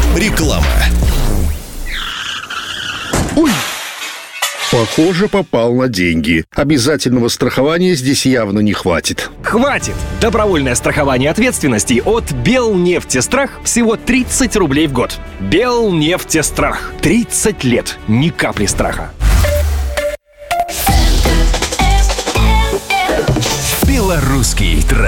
Реклама. Ой! Похоже, попал на деньги. Обязательного страхования здесь явно не хватит. Хватит! Добровольное страхование ответственности от Белнефтестрах всего 30 рублей в год. Белнефтестрах. 30 лет. Ни капли страха. Белорусский трек.